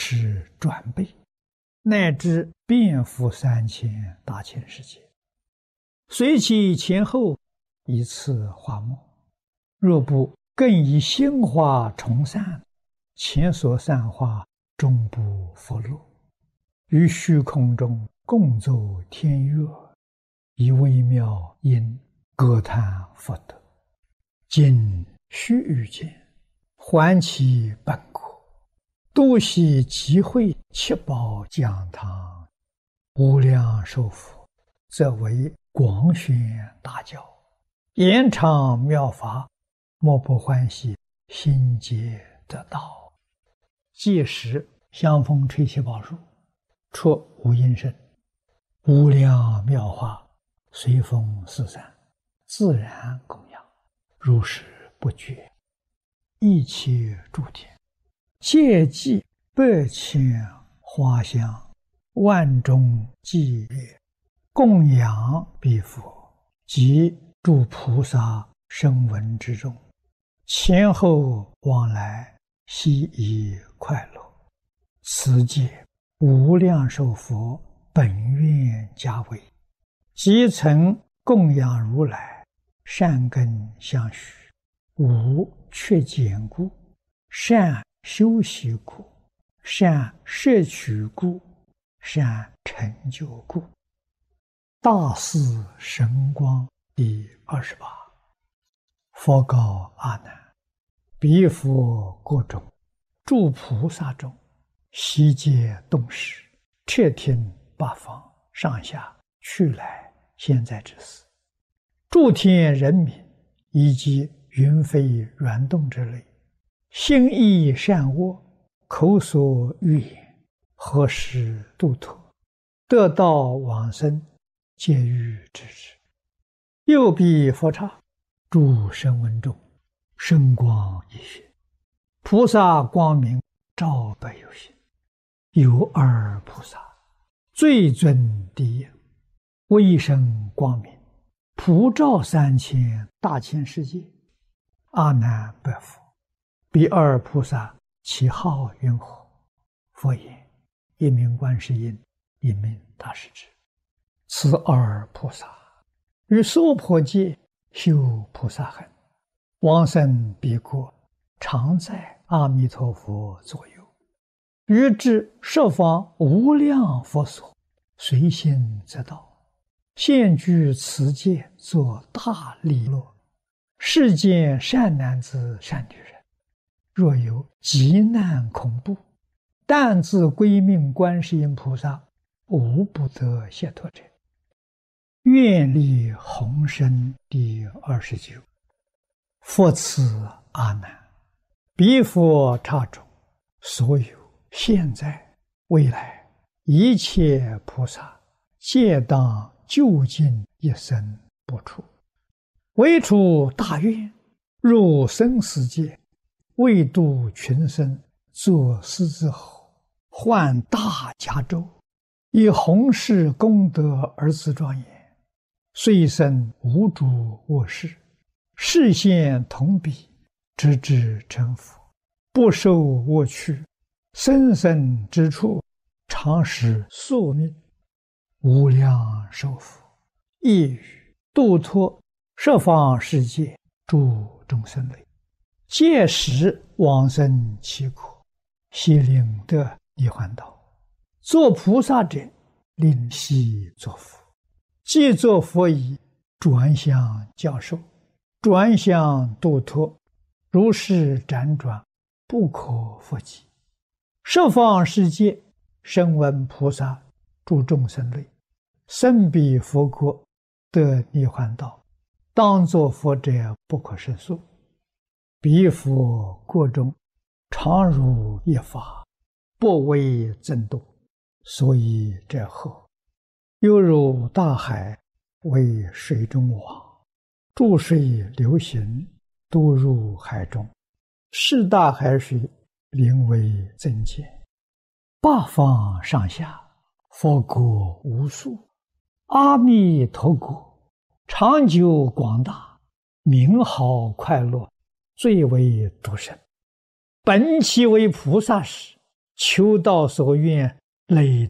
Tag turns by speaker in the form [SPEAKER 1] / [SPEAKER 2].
[SPEAKER 1] 是转倍，乃至遍覆3000大千世界，随其前后，一次化没。若不更以心化重散，前所散化终不复落。于虚空中共奏天乐，以微妙音歌叹佛德。今须臾间，还其本国，度悉集会七宝讲堂，无量寿佛，则为广宣大教，延长妙法，莫不欢喜，心皆得道。届时香风吹七宝树，出无音声，无量妙法随风四散，自然供养，如是不绝。一切诸天皆祭8,000花香，万众伎乐，供养彼佛及诸菩萨声闻之众，前后往来，悉以快乐。此界无量寿佛本愿家为，即曾供养如来，善根相续，无缺减故，善修习故，善摄取故，善成就故。大士神光第28。佛告阿难：彼佛国中，诸菩萨中，悉皆动识，彻听八方上下去来现在之事，诸天人民以及云飞软动之类，心意善恶，口所欲言，何时度脱，得道往生，皆欲知之。又彼佛刹，诸声闻众，声光一现，菩萨光明照百有心。有二菩萨，最尊第一，威声光明，普照3000大千世界。阿难白佛：彼二菩萨其号云何？佛言：一名观世音，一名大势至。此二菩萨于娑婆界修菩萨行，往生彼国，常在阿弥陀佛左右，于至十方无量佛所，随心则到，现居此界，作大利乐。世间善男子善女人，若有急难恐怖，但自归命观世音菩萨，无不得解脱者。愿力宏深第29。佛赐阿难：彼佛刹中，所有现在未来一切菩萨，皆当究竟一生不出，唯出大愿，入生死界，为度群生，作狮子吼，唤大迦州，以弘誓功德而自庄严，虽生无主卧室，视现同彼，直至成佛，不受我趣，生生之处，常使宿命。无量寿佛亦语度脱十方世界诸众生类，届时往生其国，悉令得涅槃道。作菩萨者，令悉作佛。既作佛已，转向教授，转向度脱，如是辗转，不可复计。十方世界声闻菩萨诸众生类，生彼佛国，得涅槃道，当作佛者不可胜数。彼佛国中，常如一法，不为增多，所以者何？犹如大海为水中网，注水流行，都入海中，是大海水灵为增减。八方上下，佛国无数，阿弥陀国长久广大，名号快乐，最为独胜。本其为菩萨时， 求道所愿累